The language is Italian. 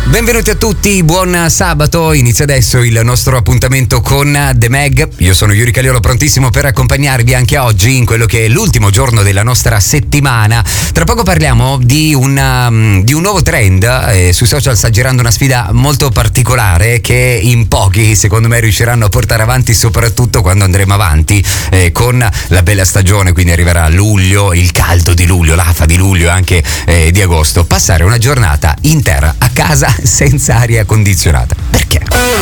Benvenuti a tutti, buon sabato. Inizia adesso il nostro appuntamento con The Mag. Io sono Yuri Caliolo, prontissimo per accompagnarvi anche oggi in quello che è l'ultimo giorno della nostra settimana. Tra poco parliamo di un nuovo trend. Sui social sta girando una sfida molto particolare che in pochi, secondo me, riusciranno a portare avanti, soprattutto quando andremo avanti con la bella stagione. Quindi arriverà luglio, il caldo di luglio, l'afa di luglio e anche di agosto. Passare una giornata intera a casa senza aria condizionata. Perché?